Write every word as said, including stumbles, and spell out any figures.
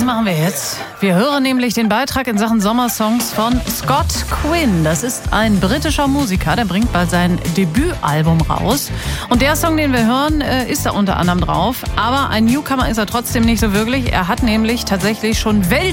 machen wir jetzt? Wir hören nämlich den Beitrag in Sachen Sommersongs von Scott Quinn. Das ist ein britischer Musiker, der bringt bald sein Debütalbum raus. Und der Song, den wir hören, ist da unter anderem drauf. Aber ein Newcomer ist er trotzdem nicht so wirklich. Er hat nämlich tatsächlich schon Welt